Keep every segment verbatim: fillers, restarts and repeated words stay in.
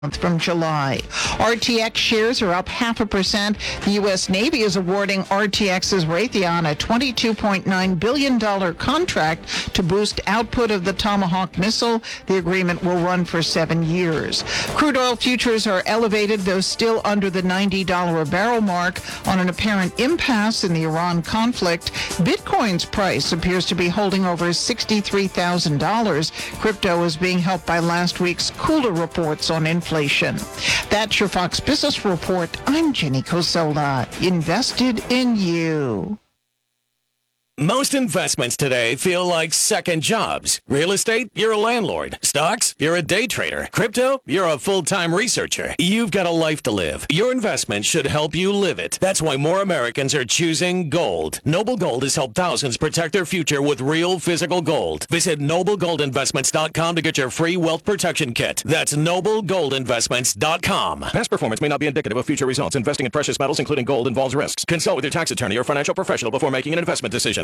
from July. R T X shares are up half a percent. The U S Navy is awarding R T X's Raytheon a twenty-two point nine billion dollars contract to boost output of the Tomahawk missile. The agreement will run for seven years. Crude oil futures are elevated, though still under the ninety dollars a barrel mark on an apparent impasse in the Iran conflict. Bitcoin's price appears to be holding over sixty-three thousand dollars. Crypto is being helped by last week's cooler reports on inflation. That's your Fox Business Report. I'm Jenny Cosola. Invested in you. Most investments today feel like second jobs. Real estate, you're a landlord. Stocks, you're a day trader. Crypto, you're a full-time researcher. You've got a life to live. Your investment should help you live it. That's why more Americans are choosing gold. Noble Gold has helped thousands protect their future with real physical gold. Visit noble gold investments dot com to get your free wealth protection kit. That's noble gold investments dot com. Past performance may not be indicative of future results. Investing in precious metals, including gold, involves risks. Consult with your tax attorney or financial professional before making an investment decision.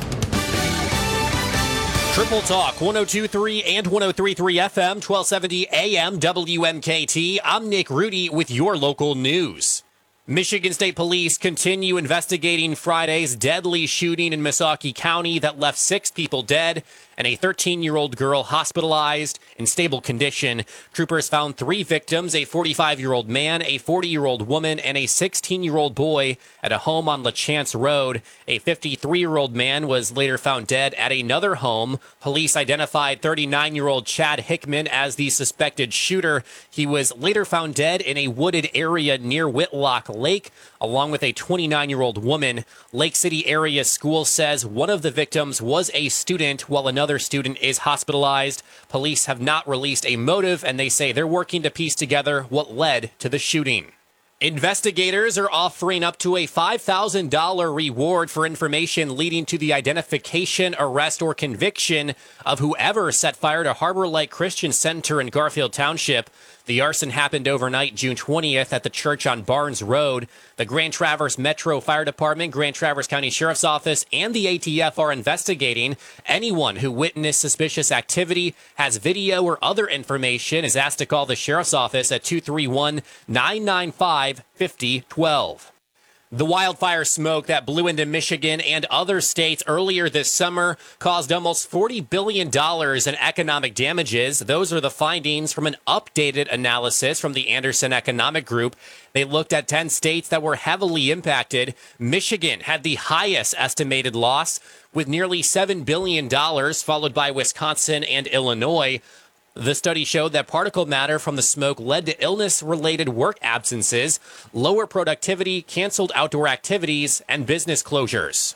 Triple Talk, one oh two point three and one oh three point three F M, twelve seventy A M, W M K T. I'm Nick Rudy with your local news. Michigan State Police continue investigating Friday's deadly shooting in Missaukee County that left six people dead and a thirteen-year-old girl hospitalized in stable condition. Troopers found three victims, a forty-five-year-old man, a forty-year-old woman, and a sixteen-year-old boy at a home on LaChance Road. A fifty-three-year-old man was later found dead at another home. Police identified thirty-nine-year-old Chad Hickman as the suspected shooter. He was later found dead in a wooded area near Whitlock Lake, along with a twenty-nine-year-old woman. Lake City Area School says one of the victims was a student, while another student is hospitalized. Police have not released a motive, and they say they're working to piece together what led to the shooting. Investigators are offering up to a five thousand dollars reward for information leading to the identification, arrest, or conviction of whoever set fire to Harbor Light Christian Center in Garfield Township. The arson happened overnight, June twentieth, at the church on Barnes Road. The Grand Traverse Metro Fire Department, Grand Traverse County Sheriff's Office, and the A T F are investigating. Anyone who witnessed suspicious activity, has video or other information, is asked to call the Sheriff's Office at two three one, nine nine five, five oh one two. The wildfire smoke that blew into Michigan and other states earlier this summer caused almost forty billion dollars in economic damages. Those are the findings from an updated analysis from the Anderson Economic Group. They looked at ten states that were heavily impacted. Michigan had the highest estimated loss with nearly seven billion dollars, followed by Wisconsin and Illinois. The study showed that particle matter from the smoke led to illness-related work absences, lower productivity, canceled outdoor activities, and business closures.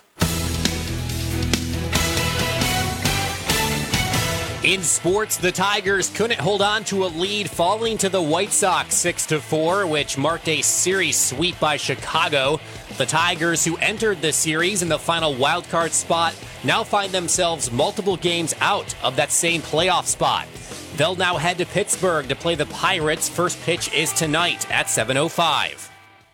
In sports, the Tigers couldn't hold on to a lead, falling to the White Sox six to four, which marked a series sweep by Chicago. The Tigers, who entered the series in the final wildcard spot, now find themselves multiple games out of that same playoff spot. They'll now head to Pittsburgh to play the Pirates. First pitch is tonight at seven oh five.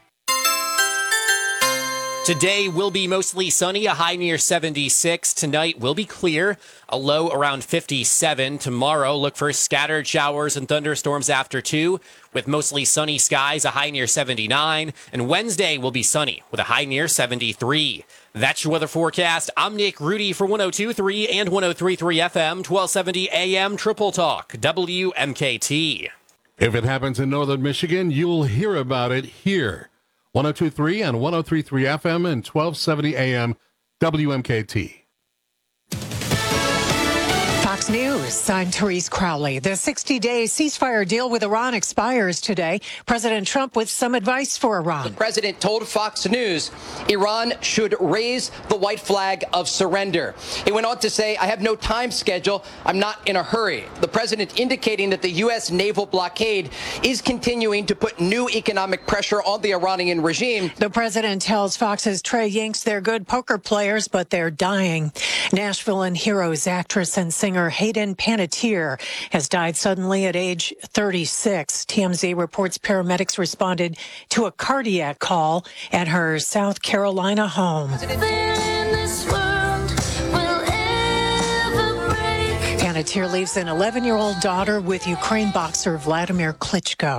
Today will be mostly sunny, a high near seventy-six. Tonight will be clear, a low around fifty-seven. Tomorrow, look for scattered showers and thunderstorms after two, with mostly sunny skies, a high near seventy-nine. And Wednesday will be sunny, with a high near seventy-three. That's your weather forecast. I'm Nick Rudy for one oh two point three and one oh three point three F M, twelve seventy A M, Triple Talk, W M K T. If it happens in northern Michigan, you'll hear about it here. one oh two point three and one oh three point three F M and twelve seventy A M, W M K T. Fox News, I'm Therese Crowley. The sixty-day ceasefire deal with Iran expires today. President Trump with some advice for Iran. The president told Fox News Iran should raise the white flag of surrender. He went on to say, I have no time schedule. I'm not in a hurry. The president indicating that the U S naval blockade is continuing to put new economic pressure on the Iranian regime. The president tells Fox's Trey Yanks they're good poker players, but they're dying. Nashville and Heroes actress and singer Hayden Panettiere has died suddenly at age thirty-six. T M Z reports paramedics responded to a cardiac call at her South Carolina home. Panettiere leaves an eleven-year-old daughter with Ukraine boxer Vladimir Klitschko.